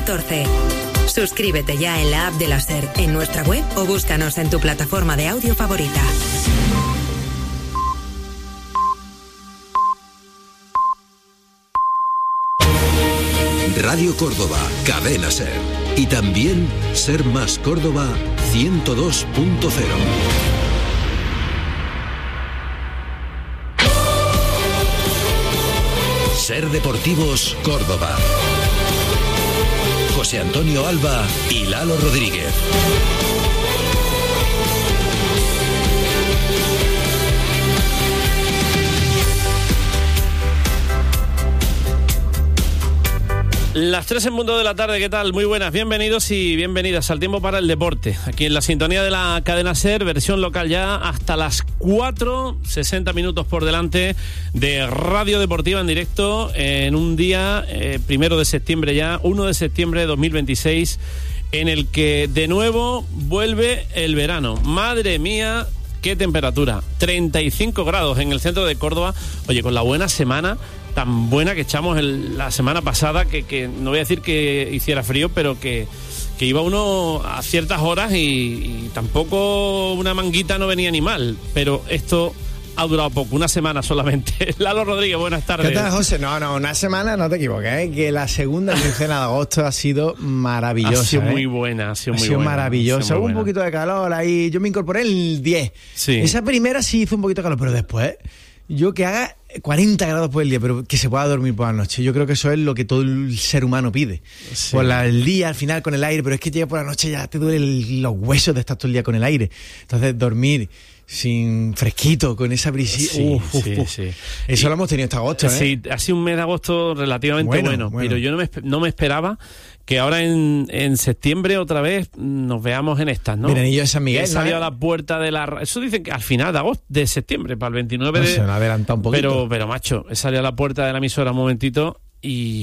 14. Suscríbete ya en la app de la SER, en nuestra web o búscanos en tu plataforma de audio favorita. Radio Córdoba, Cadena SER. Y también Ser Más Córdoba 102.0. Ser Deportivos Córdoba. José Antonio Alba y Lalo Rodríguez. Las 3 en punto de la tarde, ¿qué tal? Muy buenas, bienvenidos y bienvenidas al Tiempo para el Deporte. Aquí en la sintonía de la cadena SER, versión local ya hasta las 4, 60 minutos por delante de Radio Deportiva en directo en un día, 1 de septiembre ya, 1 de septiembre de 2026, en el que de nuevo vuelve el verano. Madre mía, qué temperatura, 35 grados en el centro de Córdoba. Oye, con la buena semana tan buena que echamos la semana pasada, que no voy a decir que hiciera frío, pero que iba uno a ciertas horas y tampoco una manguita no venía ni mal, pero esto ha durado poco, una semana solamente. Lalo Rodríguez, buenas tardes. ¿Qué tal, José? No, una semana, no te equivoques, que la segunda quincena de agosto ha sido maravillosa. Ha sido muy buena, ha sido maravillosa. Hubo un poquito de calor ahí, yo me incorporé el 10. Sí. Esa primera sí hizo un poquito de calor, pero después, yo que haga 40 grados por el día, pero que se pueda dormir por la noche. Yo creo que eso es lo que todo el ser humano pide. Sí. Por el día, al final, con el aire, pero es que llega por la noche ya te duelen los huesos de estar todo el día con el aire. Entonces, dormir sin fresquito, con esa brisita. Sí. Eso lo hemos tenido hasta agosto, ¿eh? Sí, ha sido un mes de agosto relativamente bueno. Pero yo no me esperaba que ahora en septiembre otra vez nos veamos en estas, ¿no? Veranillo de San Miguel, he salido a la puerta de la... Eso dicen que al final de agosto, de septiembre, para el 29 de... Se me ha adelantado un poquito. Pero macho, he salido a la puerta de la emisora un momentito y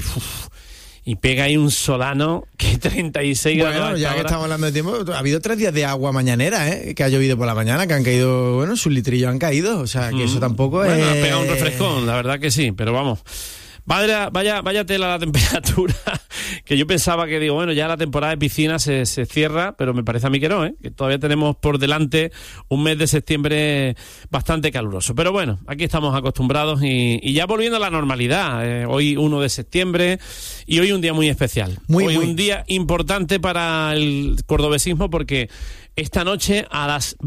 pega ahí un solano que 36 grados. Bueno, ya que estamos hablando de tiempo, ha habido 3 días de agua mañanera, que ha llovido por la mañana, que han caído, sus litrillos han caído, o sea, que eso tampoco es... Bueno, ha pegado un refrescón, la verdad que sí, pero vamos... Vaya tela la temperatura, que yo pensaba que, ya la temporada de piscina se cierra, pero me parece a mí que no, que todavía tenemos por delante un mes de septiembre bastante caluroso. Pero bueno, aquí estamos acostumbrados y ya volviendo a la normalidad. Hoy 1 de septiembre y hoy un día muy especial. Hoy un día importante para el cordobesismo porque esta noche a las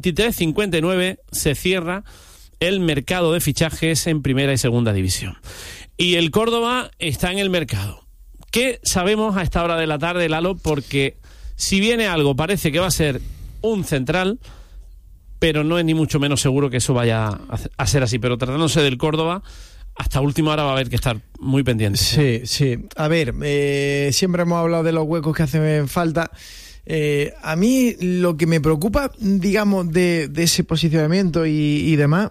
23:59 se cierra el mercado de fichajes en primera y segunda división. Y el Córdoba está en el mercado. ¿Qué sabemos a esta hora de la tarde, Lalo? Porque si viene algo, parece que va a ser un central, pero no es ni mucho menos seguro que eso vaya a ser así. Pero tratándose del Córdoba, hasta última hora va a haber que estar muy pendiente. Sí. A ver, siempre hemos hablado de los huecos que hacen falta. A mí lo que me preocupa, digamos, de ese posicionamiento y demás,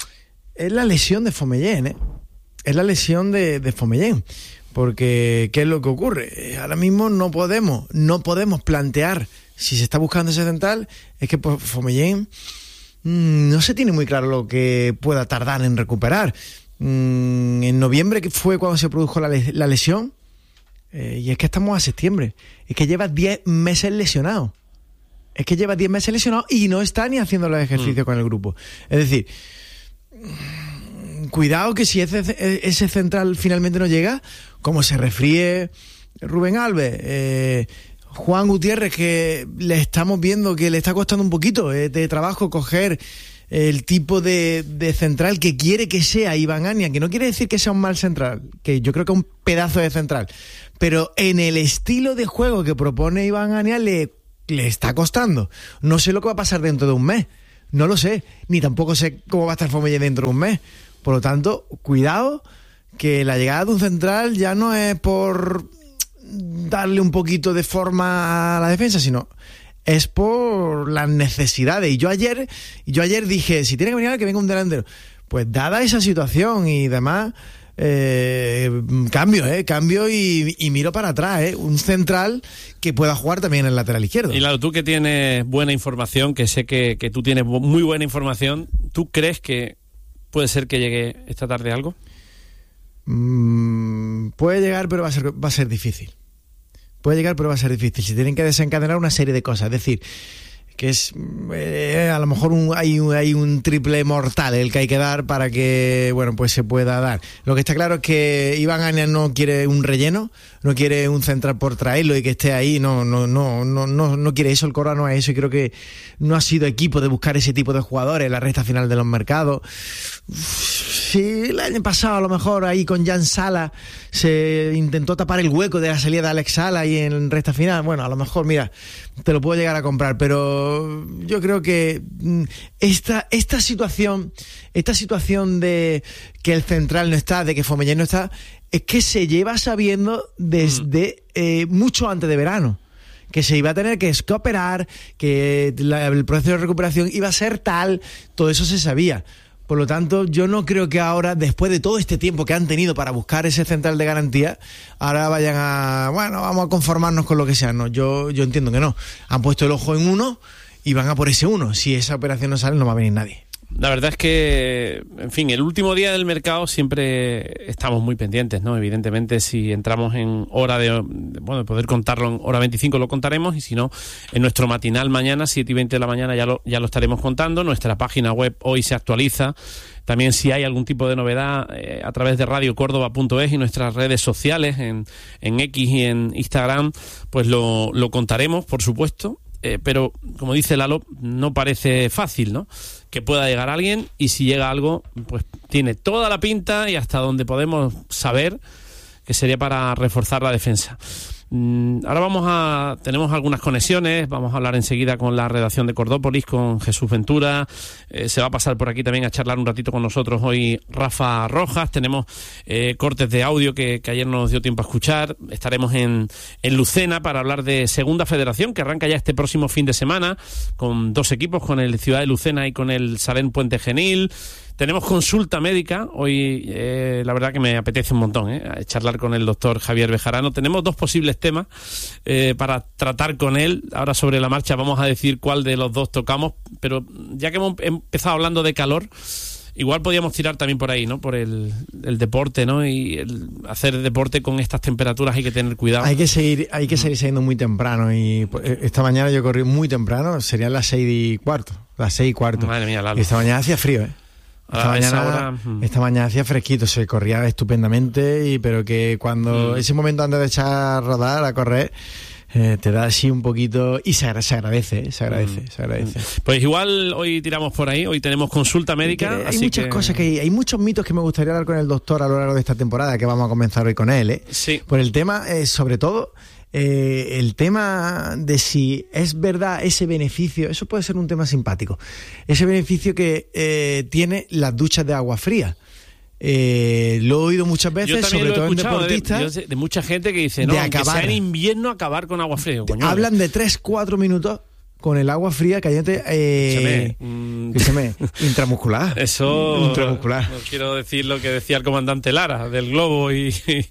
es la lesión de Fomellén, Es la lesión de Fomellén, porque ¿qué es lo que ocurre? Ahora mismo no podemos plantear, si se está buscando ese central, es que Fomellén no se tiene muy claro lo que pueda tardar en recuperar. En noviembre, que fue cuando se produjo la lesión, y es que estamos a septiembre, es que lleva 10 meses lesionado. Y no está ni haciendo los ejercicios con el grupo. Es decir, cuidado que si ese central finalmente no llega, como se resfríe Rubén Alves, Juan Gutiérrez, que le estamos viendo que le está costando un poquito de trabajo coger el tipo de central que quiere que sea Iván Ania, que no quiere decir que sea un mal central, que yo creo que es un pedazo de central, pero en el estilo de juego que propone Iván Ania le está costando. No sé lo que va a pasar dentro de un mes, no lo sé, ni tampoco sé cómo va a estar Fomellén dentro de un mes. Por lo tanto, cuidado, que la llegada de un central ya no es por darle un poquito de forma a la defensa, sino es por las necesidades. Y yo ayer dije, si tiene que venir, que venga un delantero. Pues dada esa situación y demás, cambio y miro para atrás, un central que pueda jugar también en el lateral izquierdo. Y claro, tú que tienes buena información, que sé que tú tienes muy buena información, ¿tú crees que puede ser que llegue esta tarde algo? Puede llegar, pero va a ser difícil. puede llegar, pero va a ser difícil. Si tienen que desencadenar una serie de cosas, es decir, que es a lo mejor hay un triple mortal el que hay que dar para que, bueno, pues se pueda dar. Lo que está claro es que Iván Ania no quiere un relleno, no quiere un central por traerlo y que esté ahí, no quiere eso, el Córdoba no es eso, y creo que no ha sido equipo de buscar ese tipo de jugadores en la recta final de los mercados. Sí, el año pasado a lo mejor ahí con Jan Sala se intentó tapar el hueco de la salida de Alex Sala y en recta final, bueno, a lo mejor, mira, te lo puedo llegar a comprar, pero yo creo que esta situación de que el central no está, de que Fomellé no está, es que se lleva sabiendo desde mucho antes de verano, que se iba a tener que operar, que el proceso de recuperación iba a ser tal, todo eso se sabía. Por lo tanto, yo no creo que ahora, después de todo este tiempo que han tenido para buscar ese central de garantía, ahora vayan vamos a conformarnos con lo que sea. No, yo entiendo que no. Han puesto el ojo en uno y van a por ese uno. Si esa operación no sale, no va a venir nadie. La verdad es que, en fin, el último día del mercado siempre estamos muy pendientes, ¿no? Evidentemente, si entramos en hora de poder contarlo en hora 25 lo contaremos, y si no, en nuestro matinal mañana, 7:20 de la mañana, ya lo estaremos contando. Nuestra página web hoy se actualiza. También si hay algún tipo de novedad a través de radiocórdoba.es y nuestras redes sociales en X y en Instagram, pues lo contaremos, por supuesto. Pero, como dice Lalo, no parece fácil, ¿no?, que pueda llegar alguien, y si llega algo, pues tiene toda la pinta, y hasta donde podemos saber que sería para reforzar la defensa. Ahora tenemos algunas conexiones, vamos a hablar enseguida con la redacción de Cordópolis, con Jesús Ventura, se va a pasar por aquí también a charlar un ratito con nosotros hoy Rafa Rojas, tenemos cortes de audio que ayer no nos dio tiempo a escuchar, estaremos en Lucena para hablar de Segunda Federación, que arranca ya este próximo fin de semana, con dos equipos, con el Ciudad de Lucena y con el Salén Puente Genil. Tenemos consulta médica, hoy la verdad que me apetece un montón charlar con el doctor Javier Bejarano. Tenemos dos posibles temas para tratar con él. Ahora sobre la marcha vamos a decir cuál de los dos tocamos, pero ya que hemos empezado hablando de calor, igual podíamos tirar también por ahí, ¿no? Por el deporte, ¿no? Y hacer deporte con estas temperaturas hay que tener cuidado. Hay que seguir saliendo muy temprano, y esta mañana yo corrí muy temprano, serían las 6:15. Madre mía, Lalo. Y esta mañana hacía frío, Esta mañana hacía fresquito, se corría estupendamente, pero que cuando ese momento antes de echar a rodar, a correr, te da así un poquito, y se agradece. Pues igual hoy tiramos por ahí, hoy tenemos consulta médica. Hay muchas cosas hay muchos mitos que me gustaría hablar con el doctor a lo largo de esta temporada, que vamos a comenzar hoy con él, Sí. Por el tema, sobre todo, el tema de si es verdad ese beneficio, eso puede ser un tema simpático, ese beneficio que tiene las duchas de agua fría. Lo he oído muchas veces, sobre todo en deportistas, de mucha gente que dice, no, aunque sea en invierno, acabar con agua fría. Hablan de 3-4 minutos con el agua fría caliente, intramuscular. Eso, intramuscular. No quiero decir lo que decía el comandante Lara del globo, sí.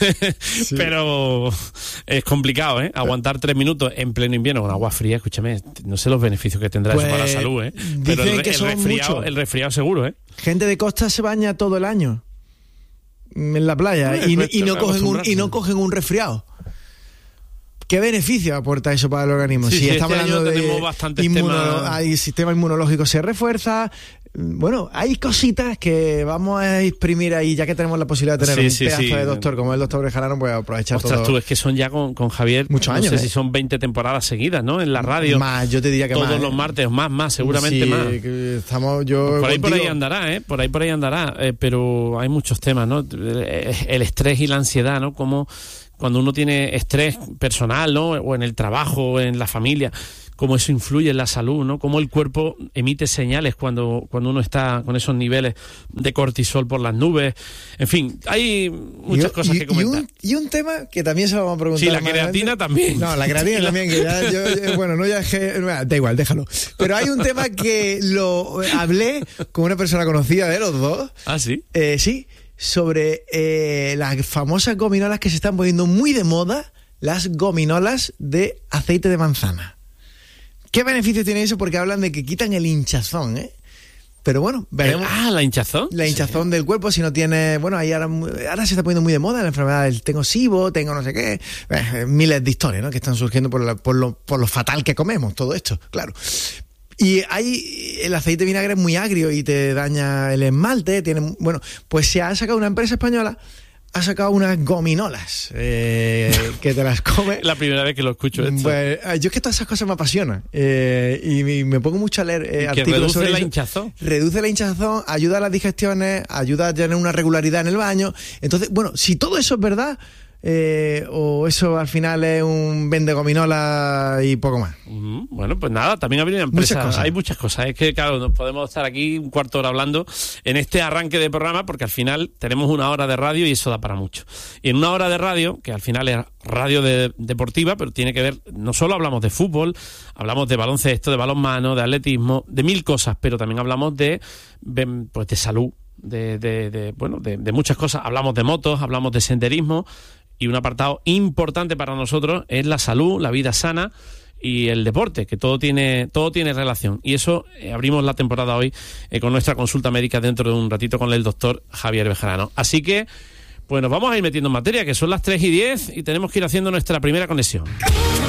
Pero es complicado, aguantar 3 minutos en pleno invierno con agua fría. Escúchame, no sé los beneficios que tendrá eso para la salud, pero el resfriado seguro, Gente de costa se baña todo el año en la playa y no cogen un resfriado. ¿Qué beneficio aporta eso para el organismo? Sí, si estamos hablando de el sistema inmunológico se refuerza. Bueno, hay cositas que vamos a exprimir ahí, ya que tenemos la posibilidad de tener un pedazo de doctor como el doctor Bejarano, pues aprovechar todo. Tú, es que son ya con Javier muchos años. No sé si son 20 temporadas seguidas, ¿no? En la radio. Más, yo te diría que todos más. Todos los martes, más, seguramente más. Estamos yo. Pues por ahí andará, Por ahí andará. Pero hay muchos temas, ¿no? El estrés y la ansiedad, ¿no? Como cuando uno tiene estrés personal, ¿no? O en el trabajo, o en la familia, cómo eso influye en la salud, ¿no? Cómo el cuerpo emite señales cuando uno está con esos niveles de cortisol por las nubes. En fin, hay muchas cosas que comentar. Y un tema que también se lo vamos a preguntar. Sí, la creatina también. No, la creatina también, que da igual, déjalo. Pero hay un tema que lo hablé con una persona conocida de los dos. ¿Ah, sí? Sí, sobre las famosas gominolas que se están poniendo muy de moda, las gominolas de aceite de manzana. ¿Qué beneficio tiene eso? Porque hablan de que quitan el hinchazón, Pero bueno, veremos. La hinchazón. La hinchazón del cuerpo, si no tiene... Bueno, ahí ahora se está poniendo muy de moda la enfermedad del tengo SIBO, tengo no sé qué. Miles de historias, ¿no?, que están surgiendo por lo fatal que comemos, todo esto, claro. Y el aceite de vinagre es muy agrio y te daña el esmalte. Bueno, pues se ha sacado una empresa española, ha sacado unas gominolas que te las come. La primera vez que lo escucho esto. Pues, yo es que todas esas cosas me apasionan y me pongo mucho a leer artículos sobre reduce la eso. hinchazón. Reduce la hinchazón, ayuda a las digestiones, ayuda a tener una regularidad en el baño. Entonces, bueno, si todo eso es verdad, o eso al final es un vende gominola y poco más. Bueno, pues nada, también ha habido una empresa. Hay muchas cosas. Es que, claro, nos podemos estar aquí un cuarto de hora hablando en este arranque de programa, porque al final tenemos una hora de radio y eso da para mucho. Y en una hora de radio, que al final es radio deportiva, pero tiene que ver, no solo hablamos de fútbol, hablamos de baloncesto, de balonmano, de atletismo, de mil cosas, pero también hablamos de salud, de muchas cosas. Hablamos de motos, hablamos de senderismo. Y un apartado importante para nosotros es la salud, la vida sana y el deporte, que todo tiene relación. Y eso abrimos la temporada hoy con nuestra consulta médica dentro de un ratito con el doctor Javier Bejarano. Así que, pues nos vamos a ir metiendo en materia, que son las 3:10 y tenemos que ir haciendo nuestra primera conexión.